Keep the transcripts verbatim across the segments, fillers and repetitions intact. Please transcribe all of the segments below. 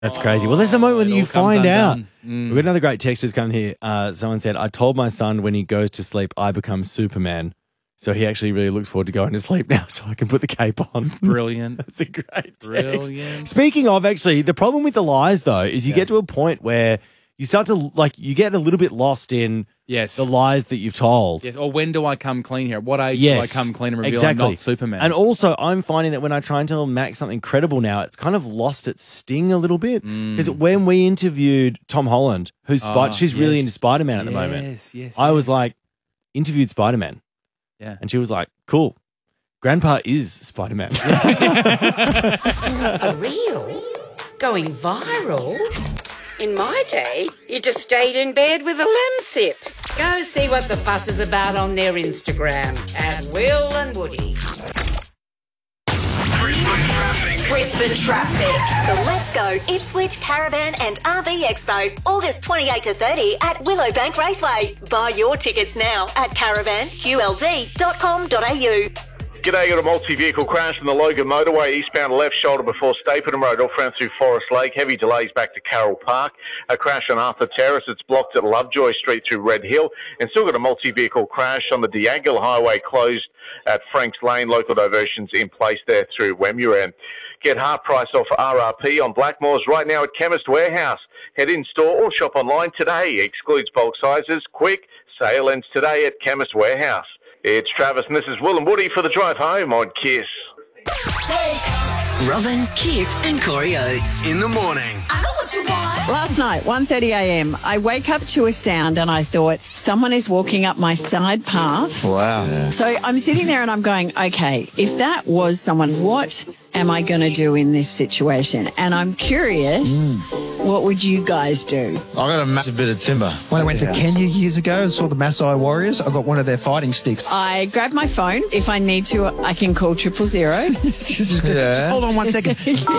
That's crazy. Well, there's the moment when it you all comes find out. undone. Mm. We've got another great text who's come here. Uh, someone said, I told my son when he goes to sleep, I become Superman. So he actually really looks forward to going to sleep now so I can put the cape on. Brilliant. That's a great text. Brilliant. Speaking of, actually, the problem with the lies, though, is you Yeah. get to a point where you start to, like, you get a little bit lost in Yes. the lies that you've told. Yes. Or when do I come clean here? At what age Yes, do I come clean and reveal exactly. I'm not Superman? And also, I'm finding that when I try and tell Max something credible now, it's kind of lost its sting a little bit. Because when we interviewed Tom Holland, who's Spi- Mm. Oh, she's really yes. into Spider-Man at the moment, Yes, yes, I was yes. like, interviewed Spider-Man. Yeah. And she was like, cool. Grandpa is Spider-Man. A reel? Going viral? In my day, you just stayed in bed with a lemsip. Go see what the fuss is about on their Instagram at Will and Woody. Brisbane Traffic. The Let's Go Ipswich Caravan and R V Expo, August twenty-eighth to thirty at Willowbank Raceway. Buy your tickets now at caravan q l d dot com dot a u. G'day, got a multi-vehicle crash on the Logan motorway, eastbound left shoulder before Stapleton Road, off round through Forest Lake. Heavy delays back to Carroll Park. A crash on Arthur Terrace. It's blocked at Lovejoy Street through Red Hill. And still got a multi-vehicle crash on the Diagonal Highway, closed at Franks Lane. Local diversions in place there through Wemuran. Get half price off R R P on Blackmores right now at Chemist Warehouse. Head in store or shop online today. Excludes bulk sizes. Quick sale ends today at Chemist Warehouse. It's Travis and this is Will and Woody for the drive home on Kiss. Robin, Kip and Corey Oates. In the morning. I know what you want. Last night, one thirty a m, I wake up to a sound and I thought, someone is walking up my side path. Wow. Yeah. So I'm sitting there and I'm going, okay, if that was someone, what am I going to do in this situation? And I'm curious, mm. what would you guys do? I got a massive bit of timber. When I went to Kenya years ago and saw the Maasai warriors, I got one of their fighting sticks. I grab my phone. If I need to, I can call triple zero. just, Yeah. just hold on one second.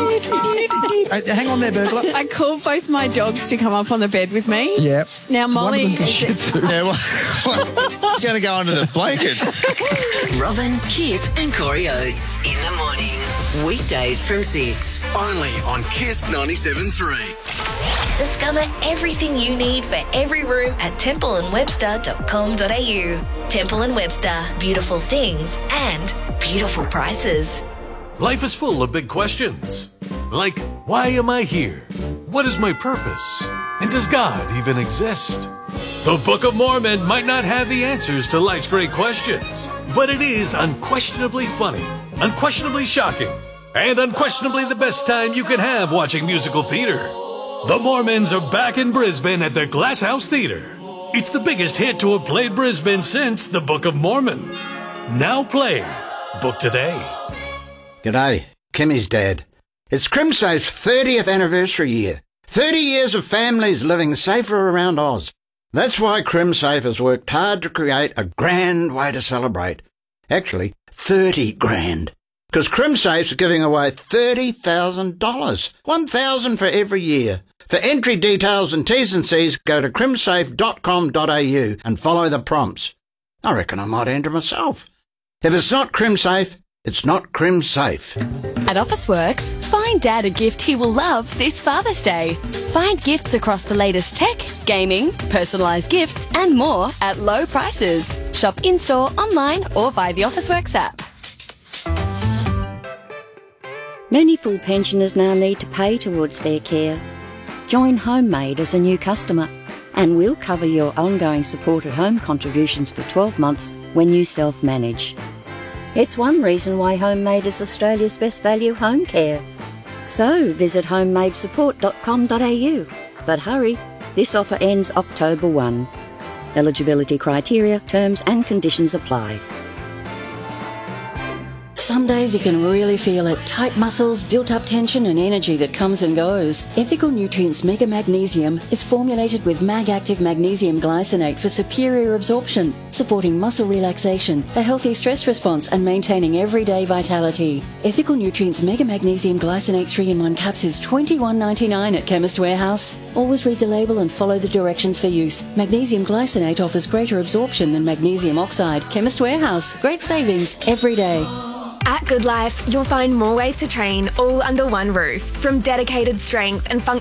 Hang on there, burglar. I call both my dogs to come up on the bed with me. Yep. Now, Molly... One of them's a Shih Tzu. Yeah, well, it's going to go under the blanket. Robin, Kip and Corey Oates. In the morning. Weekdays from six. Only on Kiss ninety-seven point three. Discover everything you need for every room at temple and webster dot com dot a u. Temple and Webster. Beautiful things and beautiful prices. Life is full of big questions. Like, why am I here? What is my purpose? And does God even exist? The Book of Mormon might not have the answers to life's great questions, but it is unquestionably funny, unquestionably shocking, and unquestionably the best time you can have watching musical theater. The Mormons are back in Brisbane at the Glass House Theatre. It's the biggest hit to have played Brisbane since The Book of Mormon. Now playing. Book today. G'day, Kimmy's dad. It's CrimSafe's thirtieth anniversary year. thirty years of families living safer around Oz. That's why CrimSafe has worked hard to create a grand way to celebrate. Actually, thirty grand. Because CrimSafe's giving away thirty thousand dollars. one thousand dollars for every year. For entry details and T's and C's, go to crimsafe dot com dot a u and follow the prompts. I reckon I might enter myself. If it's not CrimSafe, it's not CrimSafe. At Officeworks, find Dad a gift he will love this Father's Day. Find gifts across the latest tech, gaming, personalised gifts and more at low prices. Shop in-store, online or via the Officeworks app. Many full pensioners now need to pay towards their care. Join Homemade as a new customer and we'll cover your ongoing support at home contributions for twelve months when you self-manage. It's one reason why Homemade is Australia's best value home care. So visit homemade support dot com dot a u. But hurry, this offer ends October first. Eligibility criteria, terms and conditions apply. Some days you can really feel it. Tight muscles, built-up tension and energy that comes and goes. Ethical Nutrients Mega Magnesium is formulated with Mag-Active Magnesium Glycinate for superior absorption, supporting muscle relaxation, a healthy stress response and maintaining everyday vitality. Ethical Nutrients Mega Magnesium Glycinate three in one caps is twenty-one ninety-nine at Chemist Warehouse. Always read the label and follow the directions for use. Magnesium Glycinate offers greater absorption than magnesium oxide. Chemist Warehouse. Great savings every day. At Good Life, you'll find more ways to train all under one roof, from dedicated strength and function